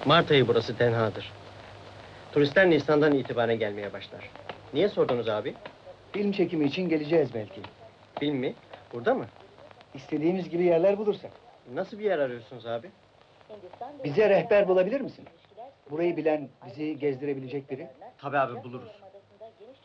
Mart ayı burası tenhadır. Turistler Nisan'dan itibaren gelmeye başlar. Niye sordunuz abi? Film çekimi için geleceğiz belki. Film mi? Burada mı? İstediğimiz gibi yerler bulursak. Nasıl bir yer arıyorsunuz abi? Bize rehber bulabilir misin? Burayı bilen, bizi gezdirebilecek biri. Tabii abi buluruz.